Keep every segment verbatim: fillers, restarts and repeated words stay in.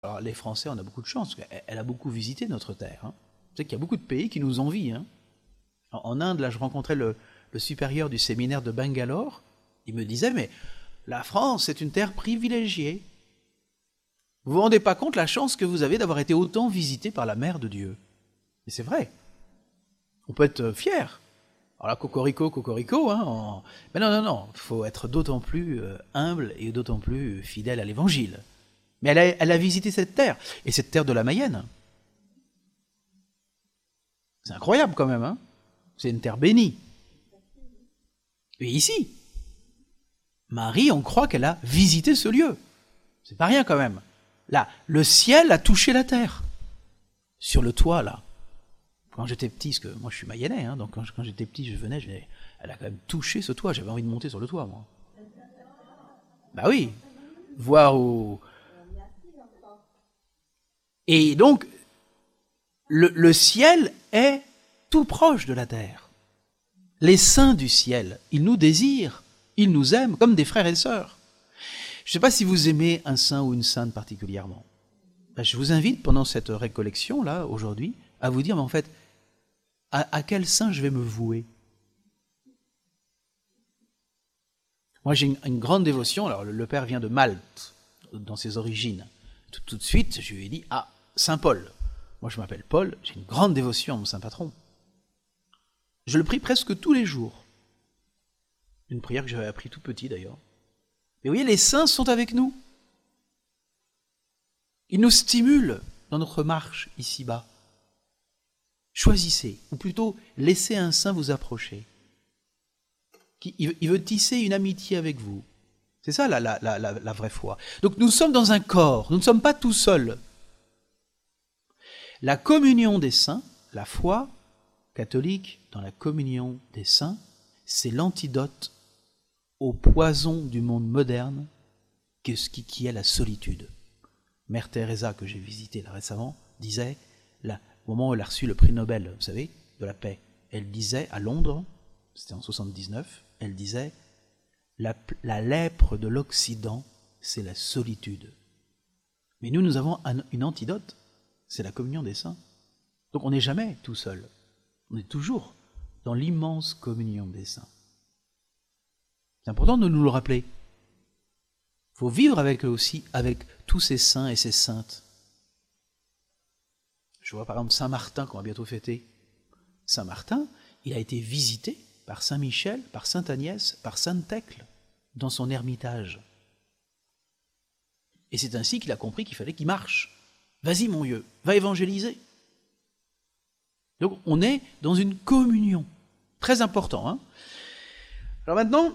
Alors les Français, on a beaucoup de chance, parce qu'elle a beaucoup visité notre terre. Hein. Vous savez qu'il y a beaucoup de pays qui nous envient. Hein. En, en Inde, là, je rencontrais le, le supérieur du séminaire de Bangalore. Il me disait, mais la France, c'est une terre privilégiée. Vous vous rendez pas compte la chance que vous avez d'avoir été autant visité par la mère de Dieu. Et c'est vrai. On peut être fier. Alors là, cocorico, cocorico, hein. En... Mais non, non, non. Il faut être d'autant plus euh, humble et d'autant plus fidèle à l'évangile. Mais elle a, elle a visité cette terre, et cette terre de la Mayenne. C'est incroyable quand même, hein. C'est une terre bénie. Et ici, Marie, on croit qu'elle a visité ce lieu. C'est pas rien quand même. Là, le ciel a touché la terre. Sur le toit, là. Quand j'étais petit, parce que moi je suis mayennais, hein, donc quand, quand j'étais petit, je venais, je venais, elle a quand même touché ce toit. J'avais envie de monter sur le toit, moi. Bah oui. Voir où... Et donc, le, le ciel est tout proche de la terre. Les saints du ciel, ils nous désirent, ils nous aiment comme des frères et sœurs. Je ne sais pas si vous aimez un saint ou une sainte particulièrement. Ben, je vous invite pendant cette récollection, là, aujourd'hui, à vous dire, mais en fait, à, à quel saint je vais me vouer? Moi, j'ai une, une grande dévotion. Alors, le, le père vient de Malte, dans ses origines. Tout, tout de suite, je lui ai dit, ah, Saint Paul. Moi, je m'appelle Paul, j'ai une grande dévotion à mon saint patron. Je le prie presque tous les jours. Une prière que j'avais appris tout petit, d'ailleurs. Mais vous voyez, les saints sont avec nous. Ils nous stimulent dans notre marche ici-bas. Choisissez, ou plutôt laissez un saint vous approcher. Il veut tisser une amitié avec vous. C'est ça la, la, la, la vraie foi. Donc nous sommes dans un corps, nous ne sommes pas tout seuls. La communion des saints, la foi catholique dans la communion des saints, c'est l'antidote au poison du monde moderne qui, qui est la solitude. Mère Teresa, que j'ai visitée là récemment, disait, là, au moment où elle a reçu le prix Nobel, vous savez, de la paix, elle disait à Londres, c'était en soixante-dix-neuf, elle disait, la, la lèpre de l'Occident, c'est la solitude. Mais nous, nous avons un, une antidote, c'est la communion des saints. Donc on n'est jamais tout seul, on est toujours dans l'immense communion des saints. C'est important de nous le rappeler. Il faut vivre avec eux aussi, avec tous ces saints et ces saintes. Je vois par exemple Saint Martin qu'on va bientôt fêter. Saint Martin, il a été visité par Saint Michel, par Sainte Agnès, par Sainte Thècle, dans son ermitage. Et c'est ainsi qu'il a compris qu'il fallait qu'il marche. Vas-y mon vieux, va évangéliser. Donc on est dans une communion. Très important. Hein. Alors maintenant,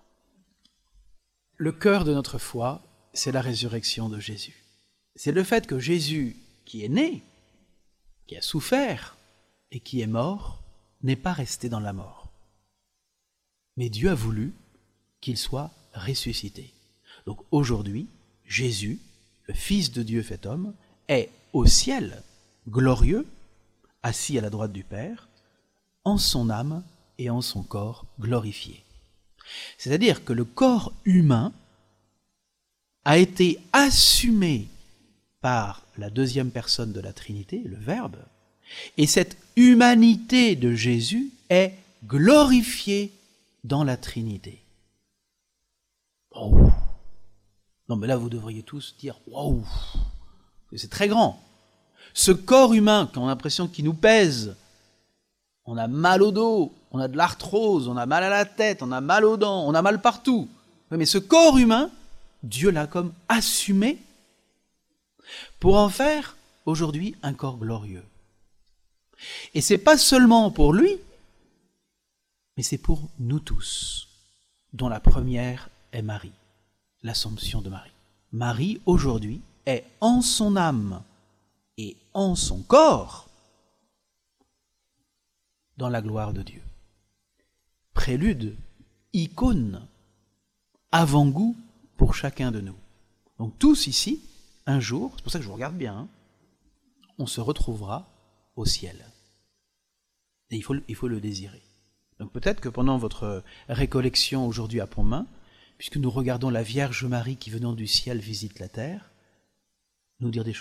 le cœur de notre foi, c'est la résurrection de Jésus. C'est le fait que Jésus, qui est né, qui a souffert et qui est mort, n'est pas resté dans la mort. Mais Dieu a voulu qu'il soit ressuscité. Donc aujourd'hui, Jésus, le Fils de Dieu fait homme, est au ciel, glorieux, assis à la droite du Père, en son âme et en son corps glorifié. C'est-à-dire que le corps humain a été assumé par la deuxième personne de la Trinité, le Verbe, et cette humanité de Jésus est glorifiée dans la Trinité. Oh. Non mais là vous devriez tous dire « Waouh !» C'est très grand. Ce corps humain, quand on a l'impression qu'il nous pèse, on a mal au dos, on a de l'arthrose, on a mal à la tête, on a mal aux dents, on a mal partout. Mais ce corps humain, Dieu l'a comme assumé pour en faire aujourd'hui un corps glorieux. Et c'est pas seulement pour lui, mais c'est pour nous tous, dont la première est Marie, l'Assomption de Marie. Marie, aujourd'hui, est en son âme et en son corps dans la gloire de Dieu. Prélude, icône, avant-goût pour chacun de nous. Donc tous ici, un jour, c'est pour ça que je vous regarde bien, hein, on se retrouvera au ciel. Et il faut, il faut le désirer. Donc peut-être que pendant votre récollection aujourd'hui à Pontmain, puisque nous regardons la Vierge Marie qui venant du ciel visite la terre, nous dire des